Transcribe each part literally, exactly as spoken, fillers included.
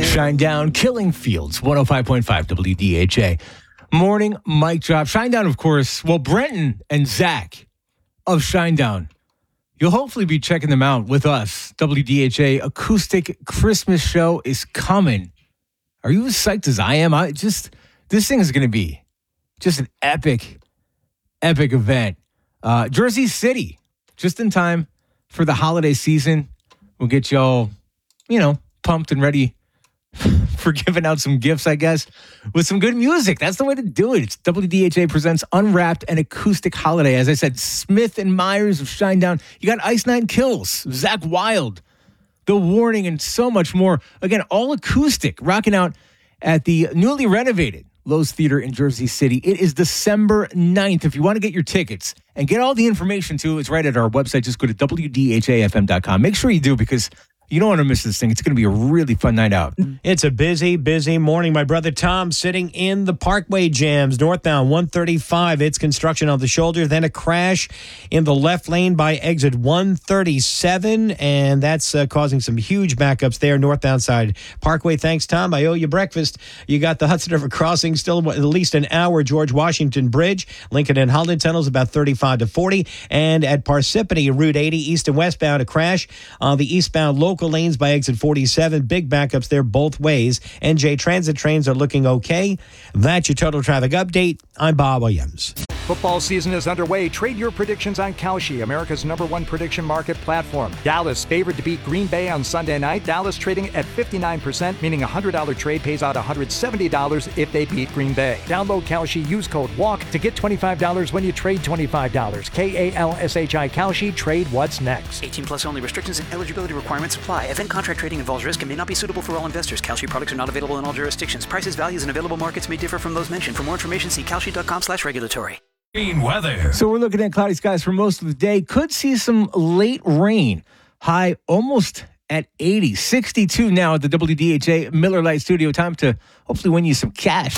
Shinedown, Killing Fields, one oh five point five W D H A. Morning mic drop. Shinedown, of course. Well, Brenton and Zach of Shinedown. You'll hopefully be checking them out with us. W D H A Acoustic Christmas Show is coming. Are you as psyched as I am? I just this thing is going to be just an epic, epic event. Uh, Jersey City, just in time for the holiday season. We'll get y'all, you know, pumped and ready for giving out some gifts, I guess, with some good music. That's the way to do it. It's W D H A presents Unwrapped, an acoustic holiday. As I said, Smith and Myers of Shinedown. You got Ice Nine Kills, Zach Wild, The Warning, and so much more. Again, all acoustic, rocking out at the newly renovated Lowe's Theater in Jersey City. It is December ninth. If you want to get your tickets and get all the information too, it's right at our website. Just go to W D H A F M dot com. Make sure you do, because you don't want to miss this thing. It's going to be a really fun night out. It's a busy, busy morning. My brother Tom sitting in the Parkway jams, northbound one thirty-five. It's construction on the shoulder. Then a crash in the left lane by exit one thirty-seven. And that's uh, causing some huge backups there, northbound side Parkway. Thanks, Tom. I owe you breakfast. You got the Hudson River Crossing still at least an hour. George Washington Bridge, Lincoln and Holland Tunnels about thirty-five to forty. And at Parsippany, Route eighty, east and westbound, a crash on the eastbound local lanes by exit forty-seven. Big backups there both ways. N J Transit trains are looking okay. That's your total traffic update. I'm Bob Williams. Football season is underway. Trade your predictions on Kalshi, America's number one prediction market platform. Dallas favored to beat Green Bay on Sunday night. Dallas trading at fifty-nine percent, meaning a one hundred dollars trade pays out one hundred seventy dollars if they beat Green Bay. Download Kalshi, use code WALK to get twenty-five dollars when you trade twenty-five dollars. K A L S H I Kalshi. Trade what's next. eighteen plus only. Restrictions and eligibility requirements apply. Event contract trading involves risk and may not be suitable for all investors. Kalshi products are not available in all jurisdictions. Prices, values, and available markets may differ from those mentioned. For more information, see kalshi.com slash regulatory. Green weather. So we're looking at cloudy skies for most of the day. Could see some late rain. High almost at eighty. sixty-two now at the W D H A Miller Lite Studio. Time to hopefully win you some cash.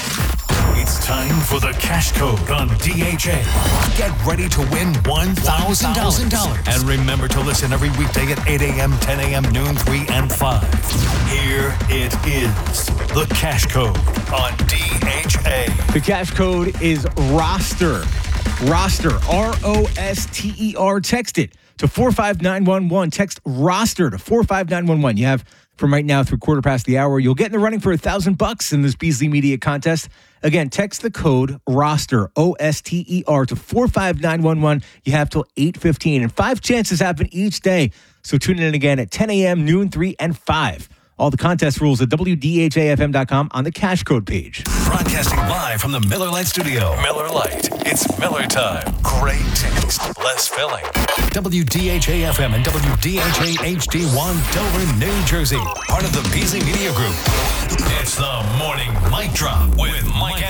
It's time for the cash code on D H A. Get ready to win one thousand dollars. And remember to listen every weekday at eight a.m., ten a.m., noon, three, and five. Here it is. The cash code on D H A. The cash code is roster. Roster. R O S T E R. Text it to four five nine one one. Text roster to four five nine one one. You have from right now through quarter past the hour. You'll get in the running for a thousand bucks in this Beasley Media contest. Again, text the code roster, O S T E R, to four five nine one one. You have till eight fifteen, and five chances happen each day. So tune in again at ten a.m., noon, three, and five. All the contest rules at W D H A F M dot com on the cash code page. Broadcasting live from the Miller Lite Studio. Miller Lite. It's Miller time. Great taste. Less filling. W D H A F M and W D H A H D one, Dover, New Jersey. Part of the Beasley Media Group. It's the Morning Mic Drop with Mike